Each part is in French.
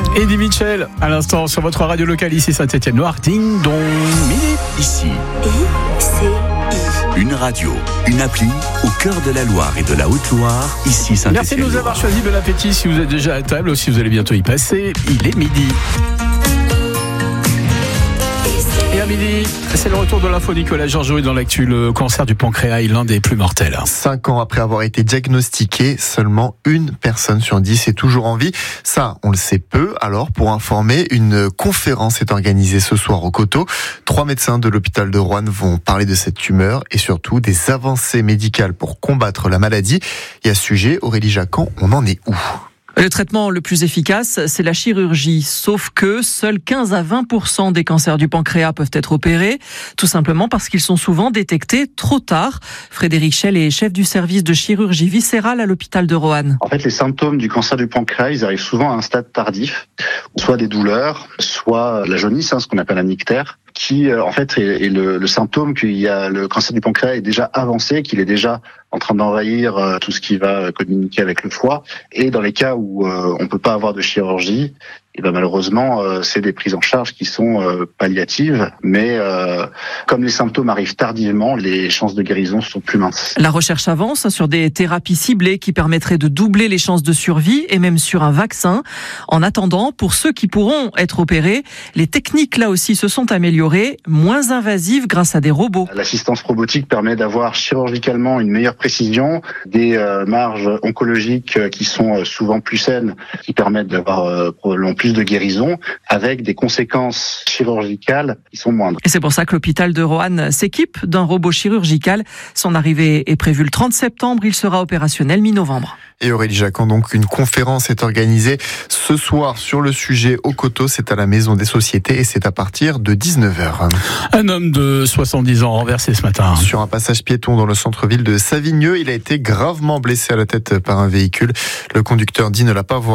Eddie Mitchell, à l'instant sur votre radio locale ici Saint-Étienne-Loire, ding dong, midi. Ici, une radio, une appli au cœur de la Loire et de la Haute-Loire, ici Saint-Étienne-Loire. Merci de nous avoir choisi de l'appétit si vous êtes déjà à table ou si vous allez bientôt y passer. Il est midi. Et à midi, c'est le retour de l'info. Nicolas Georgeot est dans l'actu. Le cancer du pancréas est l'un des plus mortels. 5 ans après avoir été diagnostiqué, seulement une personne sur 10 est toujours en vie. Ça, on le sait peu. Alors, pour informer, une conférence est organisée ce soir au Coteau. 3 médecins de l'hôpital de Roanne vont parler de cette tumeur et surtout des avancées médicales pour combattre la maladie. Et à ce sujet, Aurélie Jacquan, on en est où ? Le traitement le plus efficace, c'est la chirurgie. Sauf que seuls 15 à 20% des cancers du pancréas peuvent être opérés, tout simplement parce qu'ils sont souvent détectés trop tard. Frédéric Schell est chef du service de chirurgie viscérale à l'hôpital de Roanne. En fait, les symptômes du cancer du pancréas, ils arrivent souvent à un stade tardif, soit des douleurs, soit la jaunisse, ce qu'on appelle un ictère, qui en fait est le symptôme qu'il y a le cancer du pancréas est déjà avancé, qu'il est déjà en train d'envahir tout ce qui va communiquer avec le foie. Et dans les cas où on peut pas avoir de chirurgie, et ben malheureusement, c'est des prises en charge qui sont palliatives, mais comme les symptômes arrivent tardivement, les chances de guérison sont plus minces. La recherche avance sur des thérapies ciblées qui permettraient de doubler les chances de survie et même sur un vaccin. En attendant, pour ceux qui pourront être opérés, les techniques là aussi se sont améliorées, moins invasives grâce à des robots. L'assistance robotique permet d'avoir chirurgicalement une meilleure précision, des marges oncologiques qui sont souvent plus saines, qui permettent d'avoir probablement plus de guérison, avec des conséquences chirurgicales qui sont moindres. Et c'est pour ça que l'hôpital de Roanne s'équipe d'un robot chirurgical. Son arrivée est prévue le 30 septembre, il sera opérationnel mi-novembre. Et Aurélie Jacquan, donc une conférence est organisée ce soir sur le sujet au Coteau, c'est à la Maison des Sociétés et c'est à partir de 19h. Un homme de 70 ans renversé ce matin. Sur un passage piéton dans le centre-ville de Savigneux, il a été gravement blessé à la tête par un véhicule. Le conducteur dit ne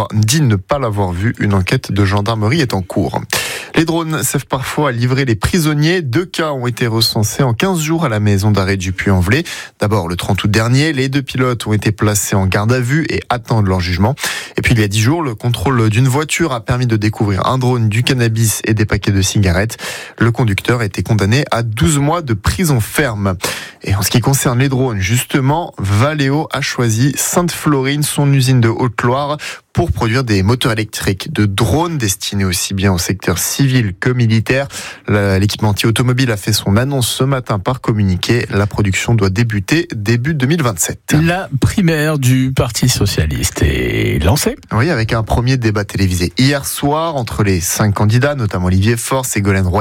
pas l'avoir vu. Une enquête de gendarmerie est en cours. Les drones servent parfois à livrer les prisonniers. 2 cas ont été recensés en 15 jours à la maison d'arrêt du Puy-en-Velay. D'abord, le 30 août dernier, les 2 pilotes ont été placés en garde à vue et attendent leur jugement. Et puis, il y a 10 jours, le contrôle d'une voiture a permis de découvrir un drone, du cannabis et des paquets de cigarettes. Le conducteur a été condamné à 12 mois de prison ferme. Et en ce qui concerne les drones, justement, Valeo a choisi Sainte-Florine, son usine de Haute-Loire, pour produire des moteurs électriques de drones destinés aussi bien au secteur civil que militaire. L'équipementier automobile a fait son annonce ce matin par communiqué. La production doit débuter début 2027. La primaire du Parti socialiste est lancée. Oui, avec un premier débat télévisé hier soir entre les 5 candidats, notamment Olivier Faure, Ségolène Royal.